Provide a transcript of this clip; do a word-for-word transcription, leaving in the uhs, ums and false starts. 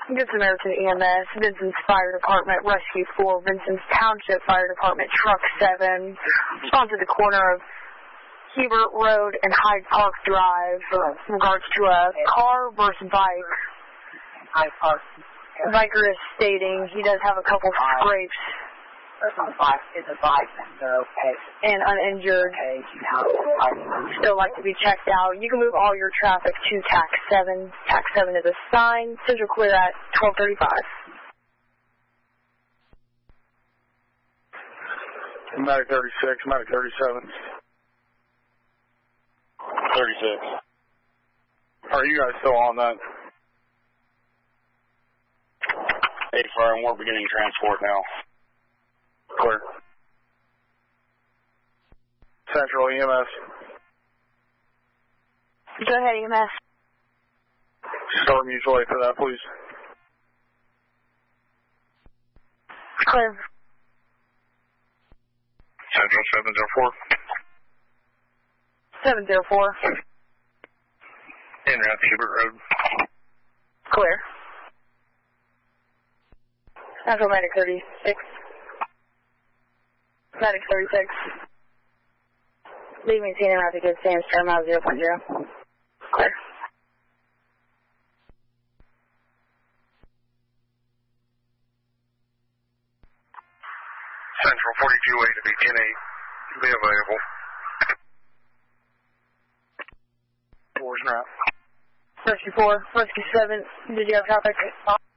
Good Samaritan E M S, Vincent's Fire Department, Rescue four, Vincent's Township Fire Department, Truck seven. Respond to the corner of Hebert Road and Hyde Park Drive in regards to a car versus bike. Hyde Park. Biker is stating he does have a couple scrapes. It's a bike. It's a bike. They're okay. And uninjured. Okay. Still like to be checked out. You can move all your traffic to Tax seven. Tax seven is assigned. Central clear at twelve thirty-five. Medic thirty-six, Medic thirty-seven. thirty-six. Are you guys still on that? eight fire, and we're beginning transport now. Clear. Central E M S. Go ahead, E M S. Start mutual aid for that, please. Clear. Central seven zero four. seven zero four. En route to Hebert Road. Clear. Central Medic thirty-six. Medic thirty-six. Leaving scene and route to good Sam's terminal zero point zero. Clear. Central forty-two A to be ten eight. Be available. Four's route. Rescue four, Rescue seven. Did you have traffic?